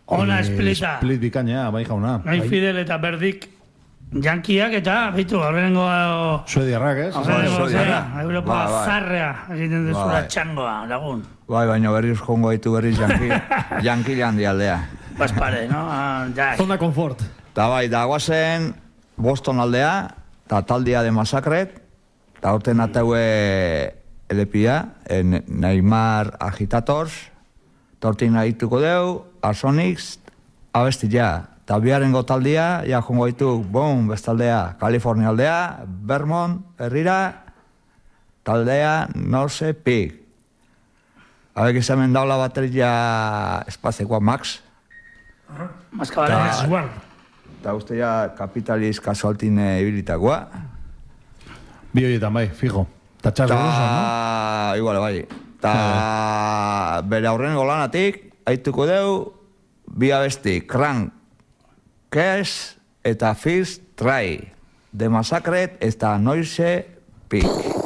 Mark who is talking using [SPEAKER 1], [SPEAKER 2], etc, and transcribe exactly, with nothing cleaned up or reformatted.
[SPEAKER 1] Ona splita.
[SPEAKER 2] Split bikaina, bai jauna.
[SPEAKER 1] Nahi Fidel eta Berdik jankiak eta, bitu, horrengo...
[SPEAKER 2] Suediarrak, ez?
[SPEAKER 1] Horrengo, zera, Europa zarrea, egiten duzula txangoa, lagun.
[SPEAKER 3] Bai, baina berriz jongo ditu berriz janki handi aldea.
[SPEAKER 1] Bas pare, no?
[SPEAKER 4] Zona konfort.
[SPEAKER 3] Ta bai, dagoazen Boston aldea, eta taldia de Masakret, eta horten ateue elepia, Neymar Agitators, eta horten ahituko deu, Arsonix, abestia. Eta biharengo taldia, ja jongo ditu, bom, bestaldea, California aldea, Vermont, herrira, taldea, Norse Peak. Habek izamen daula bateria espazekoa Max.
[SPEAKER 1] Maskabala.
[SPEAKER 3] Eta uste ja kapitaliz kasualtine ibilitakoa.
[SPEAKER 2] Bi horietan bai, fijo. Ta txas gorosa,
[SPEAKER 3] no? Igual, bai. Ta bere aurrengo lanatik, haituko deu, bi abesti, Crank, Cash eta First Try. De Masakret eta Noise Peak.